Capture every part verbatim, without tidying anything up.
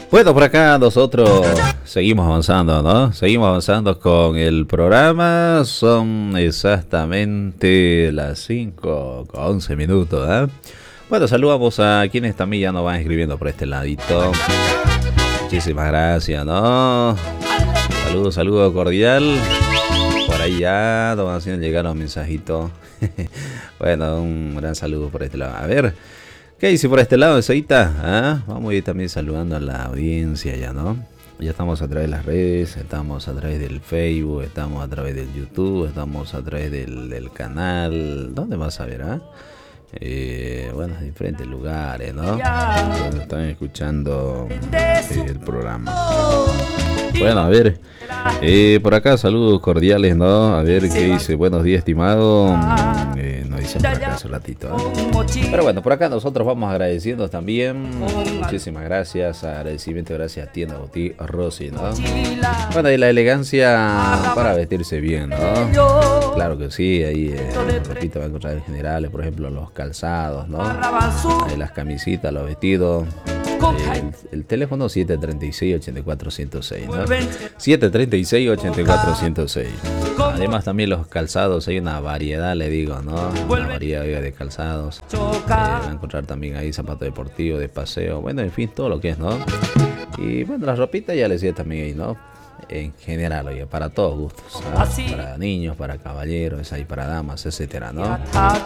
Bueno, por acá nosotros seguimos avanzando, ¿no? Seguimos avanzando con el programa. Son exactamente las cinco con once minutos, ¿eh? Bueno, saludamos a quienes también ya nos van escribiendo por este ladito. Muchísimas gracias, ¿no? Saludos, saludo cordial. Por ahí ya nos van haciendo llegar los mensajitos. Bueno, un gran saludo por este lado. A ver, ¿qué dice por este lado, Esaíta? ¿Ah? Vamos a ir también saludando a la audiencia ya, ¿no? Ya estamos a través de las redes, estamos a través del Facebook, estamos a través del YouTube, estamos a través del, del canal. ¿Dónde vas a ver, ah? Eh, bueno, en diferentes lugares, ¿no? Donde están escuchando eh, el programa. Bueno, a ver, eh, por acá saludos cordiales, ¿no? A ver qué dice. Buenos días, estimado. Eh, nos dicen por acá hace ratito, ¿eh? Pero bueno, por acá nosotros vamos agradeciendo también. Muchísimas gracias, agradecimiento, gracias a Tienda Boutique Rossi, ¿no? Bueno, y la elegancia para vestirse bien, ¿no? Claro que sí, ahí, eh, repito, va a encontrar en generales, por ejemplo, los calzados, ¿no? Ahí las camisitas, los vestidos. El, el teléfono siete tres seis, ocho cuatro cero seis, ¿no? siete tres seis, ocho cuatro cero seis. Además también los calzados, hay una variedad, le digo, ¿no? Una variedad de calzados. Eh, va a encontrar también ahí zapatos deportivos, de paseo, bueno, en fin, todo lo que es, ¿no? Y bueno, las ropitas ya les decía también ahí, ¿no? En general, oye, para todos gustos, ¿no? Para niños, para caballeros, ahí para damas, etcétera, ¿no?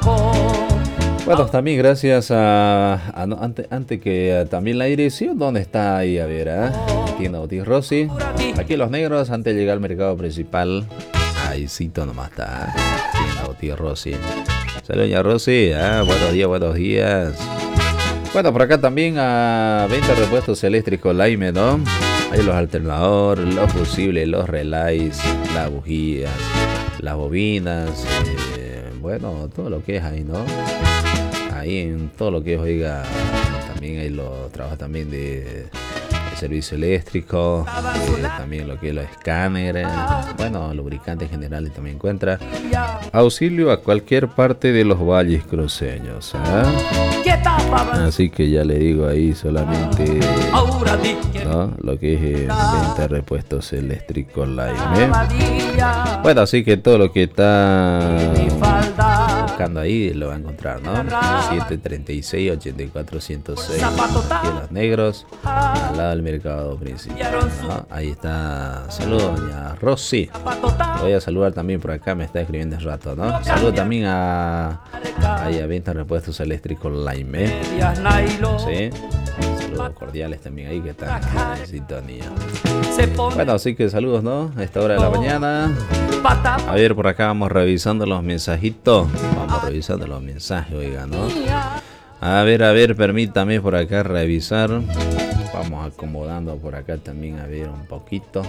Bueno, también gracias a, a no, antes, antes que a, también la dirección, ¿dónde está ahí? A ver, ¿eh? Tienda Boutique Rossi. Aquí Los Negros, antes de llegar al mercado principal. Ahí cito nomás está, ¿eh? Tienda Boutique Rossi. Saludos, doña Rossi, ¿eh? Buenos días, buenos días. Bueno, por acá también a venta de repuestos eléctricos Laime, ¿no? Hay los alternadores, los fusibles, los relays, las bujías, las bobinas, eh, bueno, todo lo que es ahí, ¿no? Ahí en todo lo que es, oiga, también hay los trabajos también de, de servicio eléctrico, eh, también lo que es los escáneres, bueno, lubricantes generales también encuentra. Auxilio a cualquier parte de los valles cruceños, ¿eh? Así que ya le digo ahí solamente, ¿no? Lo que es eh, venta de repuestos eléctricos live, ¿eh? Bueno, así que todo lo que está buscando ahí lo va a encontrar, ¿no? siete tres seis, ocho cuatro cero seis, aquí en Los Negros, al lado del mercado principal, ¿no? Ahí está. Saludos, doña Rossi. Voy a saludar también por acá, me está escribiendo el rato, ¿no? Saludos también a, ahí a venta de repuestos eléctricos Laime, ¿eh? Sí. Saludos cordiales también ahí que están en sintonía. Bueno, así que saludos, ¿no? A esta hora de la mañana. A ver, por acá vamos revisando los mensajitos. Vamos revisando los mensajes, oiga, ¿no? A ver, a ver, permítame por acá revisar. Vamos acomodando por acá también, a ver, un poquito.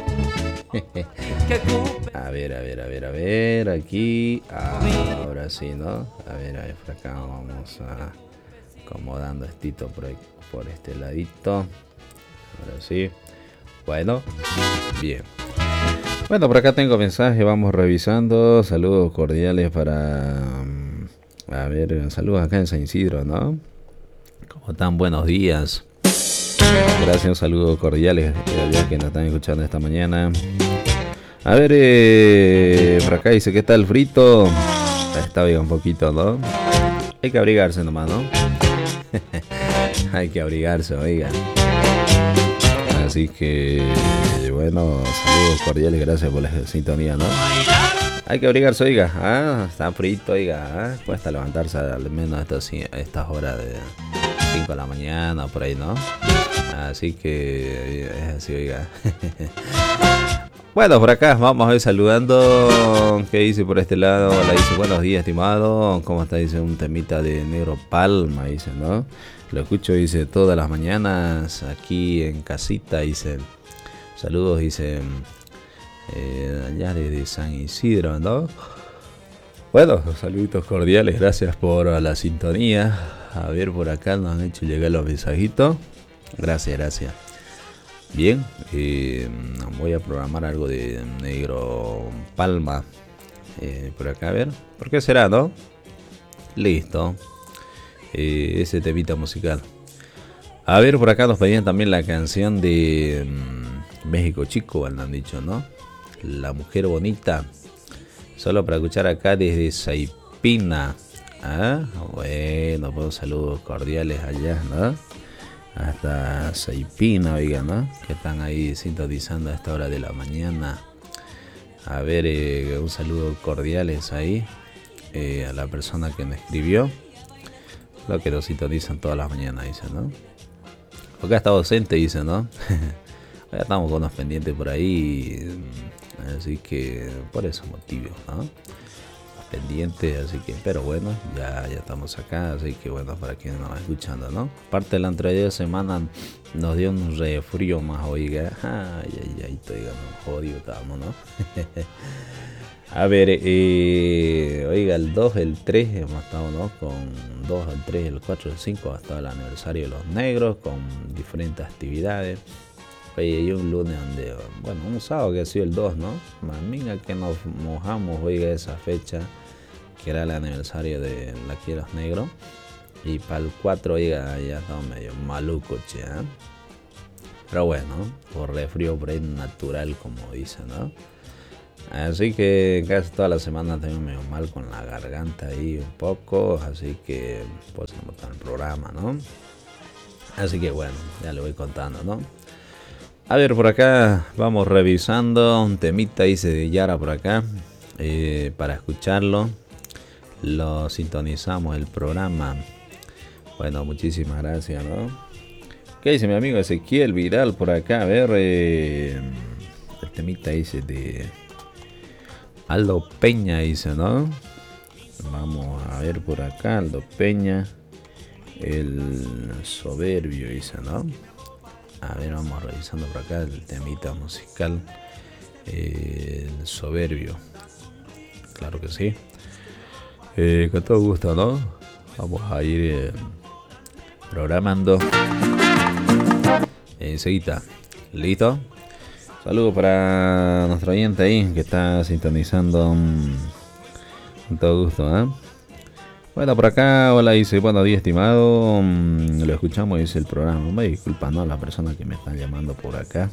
A ver, a ver, a ver, a ver, aquí. Ahora sí, ¿no? A ver, a ver, por acá vamos a acomodando estito por, por este ladito. Ahora sí. Bueno, bien. Bueno, por acá tengo mensajes, vamos revisando. Saludos cordiales para... A ver, saludos acá en San Isidro, ¿no? ¿Cómo están? Buenos días. Gracias, saludos cordiales a que nos están escuchando esta mañana. A ver, eh, por acá dice, ¿qué tal, frito? Está bien un poquito, ¿no? Hay que abrigarse nomás, ¿no? Hay que abrigarse, oiga. Así que, bueno, saludos cordiales, gracias por la sintonía, ¿no? Hay que abrigarse, oiga. Ah, está frito, oiga. ¿Ah? Cuesta levantarse al menos a estas, a estas horas de cinco de la mañana, por ahí, ¿no? Así que es así, oiga. Bueno, por acá vamos a ir saludando. ¿Qué dice por este lado? Hola, dice, buenos días, estimado. ¿Cómo está? Dice un temita de Negro Palma, dice, ¿no? Lo escucho, dice, todas las mañanas aquí en casita, dice. Saludos, dice, eh, allá desde San Isidro, ¿no? Bueno, saluditos cordiales, gracias por la sintonía. A ver, por acá nos han hecho llegar los mensajitos. Gracias, gracias. Bien, eh, voy a programar algo de Negro Palma. Eh, por acá, a ver. ¿Por qué será, no? Listo. Eh, ese temita musical. A ver, por acá nos pedían también la canción de mm, México Chico, han dicho, ¿no? La mujer bonita. Solo para escuchar acá desde Saipina. Ah, bueno, pues saludos cordiales allá, ¿no? Hasta Saipina, oigan, ¿no? Que están ahí sintonizando a esta hora de la mañana. A ver, eh, un saludo cordiales ahí eh, a la persona que me escribió. Lo que nos sintonizan todas las mañanas, dice, ¿no? Acá está docente, dice, ¿no? Ya estamos con unos pendientes por ahí. Así que por esos motivos, ¿no? Los pendientes, así que, pero bueno, ya, ya estamos acá, así que bueno, para quienes nos van escuchando, ¿no? Aparte la anterior semana nos dio un refrío más, oiga. Ay, ay, ay, estoy jodido, estamos, ¿no? A ver, eh, oiga, el dos, el tres hemos estado, ¿no? Con dos, el tres, el cuatro, el cinco, hasta el aniversario de los negros, con diferentes actividades. Oye, hay un lunes donde, bueno, un sábado que ha sido el dos, ¿no? Mamiga que nos mojamos, oiga, esa fecha, que era el aniversario de la que los negros. Y para el cuatro, oiga, ya estamos medio maluco, che, ¿eh? Pero bueno, por refrío por ahí natural, como dicen, ¿no? Así que casi toda la semana tengo medio mal con la garganta ahí un poco, así que pues no está el programa, ¿no? Así que bueno, ya le voy contando, ¿no? A ver, por acá vamos revisando un temita, dice de Yara por acá, eh, para escucharlo. Lo sintonizamos el programa. Bueno, muchísimas gracias, ¿no? ¿Qué dice mi amigo Ezequiel Viral por acá? A ver, eh, el temita dice de Aldo Peña, dice, ¿no? Vamos a ver por acá, Aldo Peña, el soberbio, dice, ¿no? A ver, vamos revisando por acá el temita musical, eh, el soberbio. Claro que sí. Eh, con todo gusto, ¿no? Vamos a ir eh, programando. Enseguida. ¿Listo? Saludos para nuestro oyente ahí que está sintonizando. Um, con todo gusto, ¿eh? Bueno, por acá, hola, dice, buenos días, estimado. Um, lo escuchamos, dice el programa. Me disculpa, ¿no? La persona que me están llamando por acá.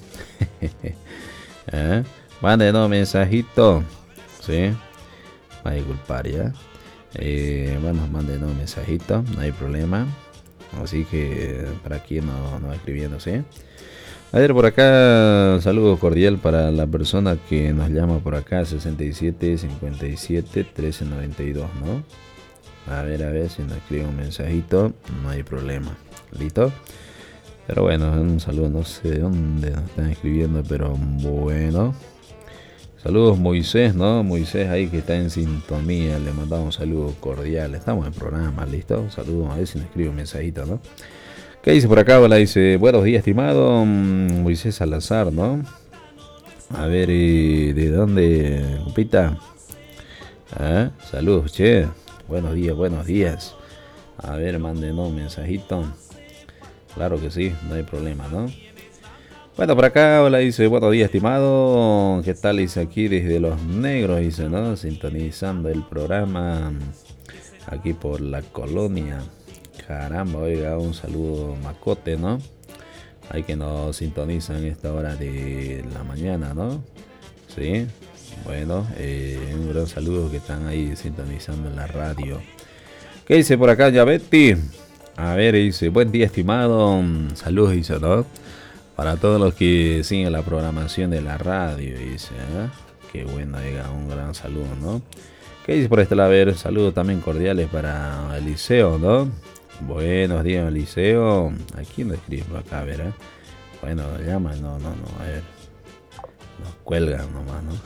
¿Eh? Mándenos mensajito. ¿Sí? Va a disculpar, ¿ya? Eh, bueno, mándenos mensajito, no hay problema. Así que para aquí no, no va escribiendo, ¿sí? A ver, por acá, saludo cordial para la persona que nos llama por acá, sesenta y siete, cincuenta y siete, trece, noventa y dos, ¿no? A ver, a ver si nos escribe un mensajito, no hay problema. ¿Listo? Pero bueno, un saludo, no sé de dónde nos están escribiendo, pero bueno. Saludos Moisés, ¿no? Moisés ahí que está en sintonía, le mandamos saludos cordiales. Estamos en programa, ¿listo? Saludos, a ver si nos escribe un mensajito, ¿no? ¿Qué dice por acá? Hola, dice, buenos días, estimado Moisés Salazar, ¿no? A ver, ¿de dónde, compita? ¿Ah? Saludos, che. Buenos días, buenos días. A ver, mándenos un mensajito. Claro que sí, no hay problema, ¿no? Bueno, por acá, hola, dice, buenos días, estimado. ¿Qué tal? Dice aquí desde Los Negros, dice, ¿no? Sintonizando el programa aquí por la colonia. Caramba, oiga, un saludo macote, ¿no? Hay que nos sintonizan esta hora de la mañana, ¿no? Sí, bueno, eh, un gran saludo que están ahí sintonizando en la radio. ¿Qué dice por acá, Yabetti? A ver, dice, buen día, estimado. Saludos, dice, ¿no? Para todos los que siguen la programación de la radio, dice, ¿eh? Qué bueno, oiga, un gran saludo, ¿no? ¿Qué dice por este lado? A ver, saludos también cordiales para Eliseo, ¿no? Buenos días, Eliseo. ¿A quién lo escribo acá? A ver, ¿eh? Bueno, llama, no, no, no, a ver. Nos cuelgan nomás, ¿no?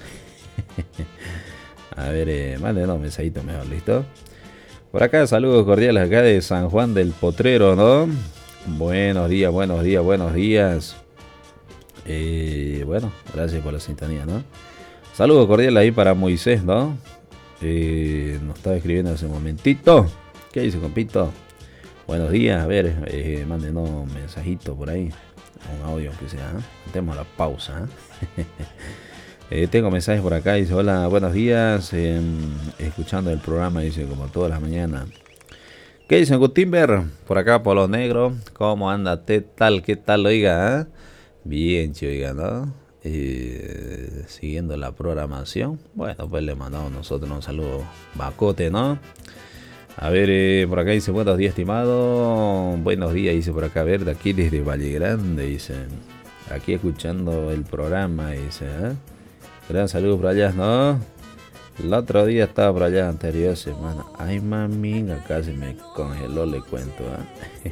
A ver, eh, mándenos un mensajito mejor, ¿listo? Por acá, saludos cordiales acá de San Juan del Potrero, ¿no? Buenos días, buenos días, buenos días. Eh, bueno, gracias por la sintonía, ¿no? Saludos cordiales ahí para Moisés, ¿no? Eh, nos estaba escribiendo hace un momentito. ¿Qué dice, compito? Buenos días, a ver, eh, mándenos un mensajito por ahí, un audio que sea, ¿eh? Demos la pausa, ¿eh? eh, tengo mensajes por acá, dice, hola, buenos días, eh, escuchando el programa, dice, como todas las mañanas. ¿Qué ¿Qué dicen, Gutimber? Por acá, Polo Negro. ¿Cómo anda? ¿Qué tal? ¿Qué tal, oiga? ¿Eh? Bien, che, oiga, ¿no? Eh, siguiendo la programación. Bueno, pues le mandamos nosotros un saludo bacote, ¿no? A ver, eh, por acá dice, buenos días, estimado. Buenos días, dice por acá, a ver, de aquí desde Valle Grande, dice. Aquí escuchando el programa, dice, ¿eh? Gran saludo por allá, ¿no? El otro día estaba por allá, anterior semana. Ay, mami, acá se me congeló, le cuento, ¿eh?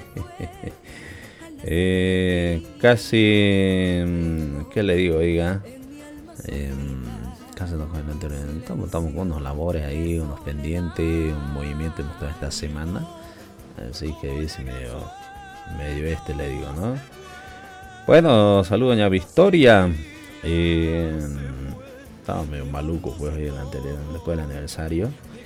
eh, casi, ¿qué le digo, oiga? Eh, casi nos estamos, estamos con unos labores ahí, unos pendientes, un movimiento toda esta semana. Así que dice medio, medio este, le digo, ¿no? Bueno, saludos, doña Victoria. Eh, estaba medio maluco, pues, el anterior, después del aniversario.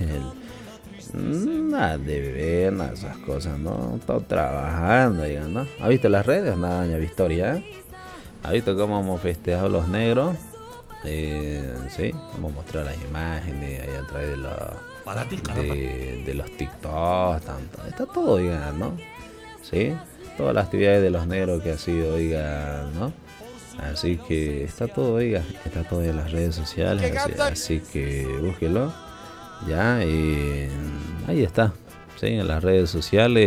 El, nada de beber, nada de esas cosas, ¿no? Todo trabajando, digan, ¿no? ¿Ha visto las redes? Nada, doña Victoria, ¿eh? ¿Ha visto cómo hemos festejado los negros? Eh, sí, vamos a mostrar las imágenes ahí a través de los de, de los TikToks, tanto. Está todo, oigan, ¿no? Sí, todas las actividades de los negros que ha sido, oigan, ¿no? Así que está todo, oiga, está todo en las redes sociales, así, así que búsquelo, ya, y ahí está, sí, en las redes sociales.